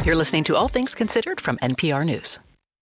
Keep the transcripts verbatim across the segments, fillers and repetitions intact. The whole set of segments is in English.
You're listening to All Things Considered from N P R News.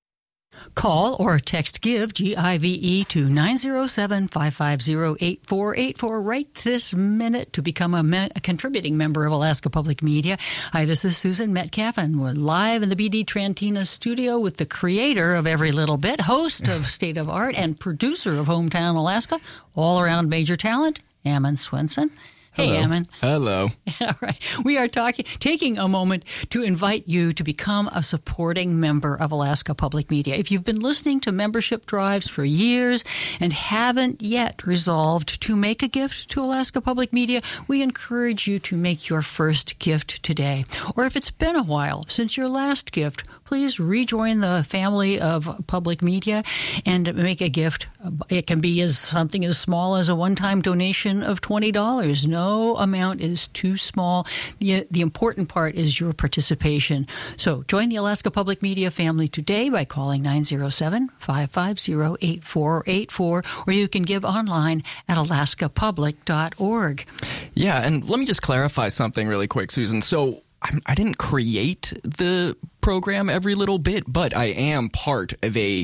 Call or text GIVE, G I V E, to nine zero seven, five five zero, eight four eight four right this minute to become a, me- a contributing member of Alaska Public Media. Hi, this is Susan Metcalf, and we're live in the B D Trantina studio with the creator of Every Little Bit, host of State of Art, and producer of Hometown Alaska, all-around major talent, Ammon Swenson. Hey, Hello. Ammon. Hello. All right. We are talking, taking a moment to invite you to become a supporting member of Alaska Public Media. If you've been listening to membership drives for years and haven't yet resolved to make a gift to Alaska Public Media, we encourage you to make your first gift today. Or if it's been a while since your last gift, please rejoin the family of public media and make a gift. It can be as something as small as a one-time donation of twenty dollars. No amount is too small. The, the important part is your participation. So join the Alaska Public Media family today by calling nine zero seven, five five zero, eight four eight four, or you can give online at alaska public dot org. Yeah, and let me just clarify something really quick, Susan. So I'm, I didn't create the program Every Little Bit, but I am part of a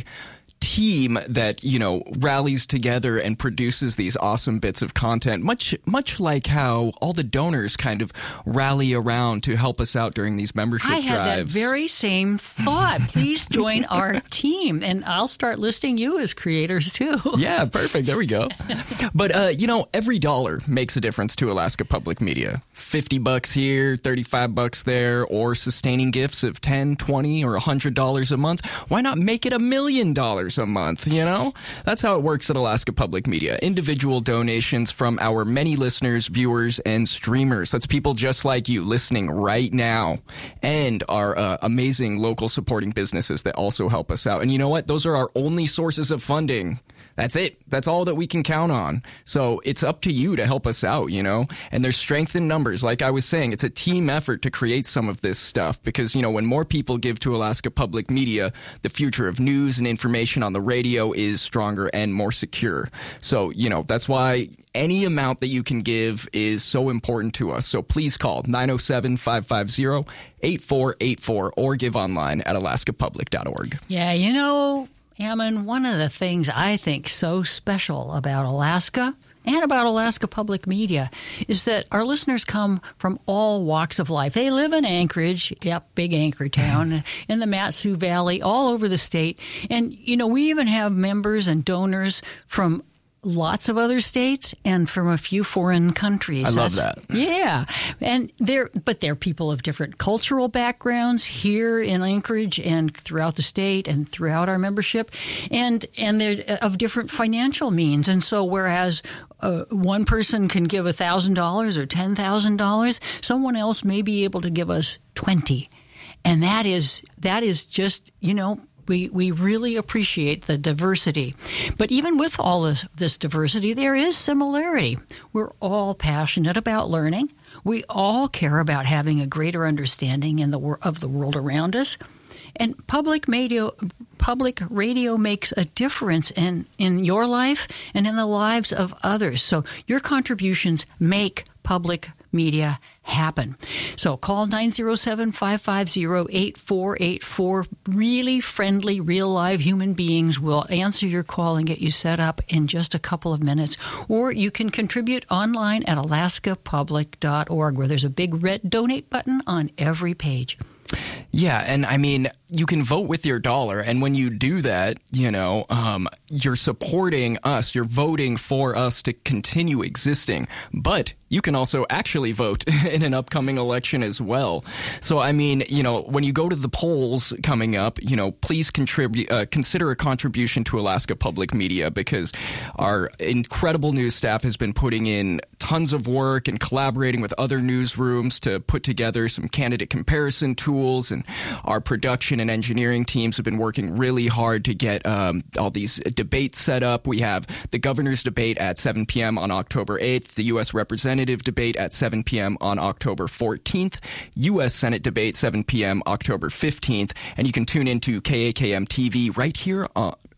team that, you know, rallies together and produces these awesome bits of content, much much like how all the donors kind of rally around to help us out during these membership I drives. had that very same thought. Please join our team, and I'll start listing you as creators too. Yeah, perfect. There we go. But, uh, you know, every dollar makes a difference to Alaska Public Media. fifty bucks here, thirty-five bucks there, or sustaining gifts of ten, twenty, or one hundred dollars a month. Why not make it a million dollars a month, you know? That's how it works at Alaska Public Media. Individual donations from our many listeners, viewers, and streamers. That's people just like you listening right now, and our uh, amazing local supporting businesses that also help us out. And you know what? Those are our only sources of funding. That's it. That's all that we can count on. So it's up to you to help us out, you know? And there's strength in numbers. Like I was saying, it's a team effort to create some of this stuff because, you know, when more people give to Alaska Public Media, the future of news and information on the radio is stronger and more secure. So, you know, that's why any amount that you can give is so important to us. So please call nine oh seven, five five zero, eight four eight four or give online at alaska public dot org. Yeah, you know, Ammon, one of the things I think so special about Alaska and about Alaska Public Media is that our listeners come from all walks of life. They live in Anchorage, yep, big Anchor town, in the Mat-Su Valley, all over the state. And, you know, we even have members and donors from lots of other states and from a few foreign countries. I love That's, that. Yeah. And they're, but they're people of different cultural backgrounds here in Anchorage and throughout the state and throughout our membership. And, and they're of different financial means. And so whereas uh, one person can give one thousand dollars or ten thousand dollars, someone else may be able to give us twenty. And that is, that is just, you know, We we really appreciate the diversity. But even with all this, this diversity, there is similarity. We're all passionate about learning. We all care about having a greater understanding in the wor- of the world around us. And public radio, public radio makes a difference in, in your life and in the lives of others. So your contributions make public media happen. So call nine zero seven, five five zero, eight four eight four. Really friendly, real live human beings will answer your call and get you set up in just a couple of minutes. Or you can contribute online at alaska public dot org, where there's a big red donate button on every page. Yeah, and I mean, you can vote with your dollar, and when you do that, you know, um, you're supporting us. You're voting for us to continue existing. But you can also actually vote in an upcoming election as well. So, I mean, you know, when you go to the polls coming up, you know, please contribute, uh, consider a contribution to Alaska Public Media, because our incredible news staff has been putting in tons of work and collaborating with other newsrooms to put together some candidate comparison tools, and our production and engineering teams have been working really hard to get um, all these debates set up. We have the governor's debate at seven p.m. on October eighth, the U S representative debate at seven p.m. on October fourteenth, U S Senate debate seven p.m. October fifteenth, and you can tune into K A K M T V right here on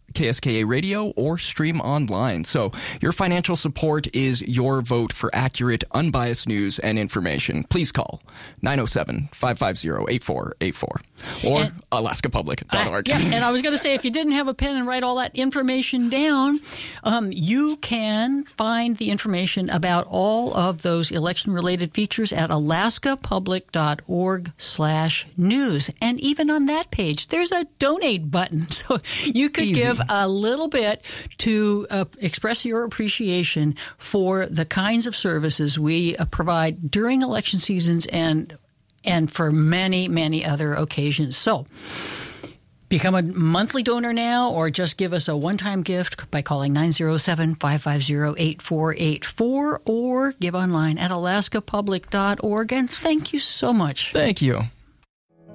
K S K A Radio, or stream online. So your financial support is your vote for accurate, unbiased news and information. Please call nine oh seven, five five zero, eight four eight four or and, alaska public dot org. Uh, yeah, and I was going to say, if you didn't have a pen and write all that information down, um, you can find the information about all of those election-related features at alaska public dot org slash news. And even on that page, there's a donate button. So you could Easy. give a little bit to uh, express your appreciation for the kinds of services we uh, provide during election seasons and and for many, many other occasions. So become a monthly donor now, or just give us a one-time gift by calling nine oh seven, five five zero, eight four eight four or give online at alaska public dot org. And thank you so much. Thank you.